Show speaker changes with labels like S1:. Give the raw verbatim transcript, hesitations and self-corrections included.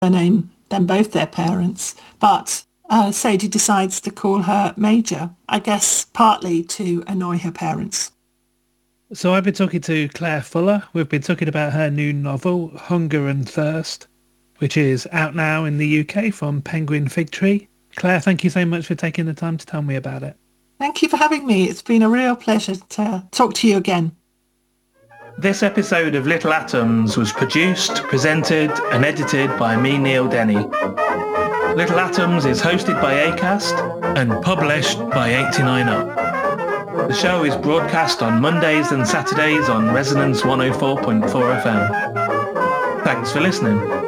S1: surname than both their parents. But uh, Sadie decides to call her Major, I guess partly to annoy her parents.
S2: So I've been talking to Claire Fuller. We've been talking about her new novel, Hunger and Thirst, which is out now in the U K from Penguin Fig Tree. Claire, thank you so much for taking the time to tell me about it.
S1: Thank you for having me. It's been a real pleasure to talk to you again.
S2: This episode of Little Atoms was produced, presented and edited by me, Neil Denny. Little Atoms is hosted by Acast and published by eighty-nine up. The show is broadcast on Mondays and Saturdays on Resonance one oh four point four F M. Thanks for listening.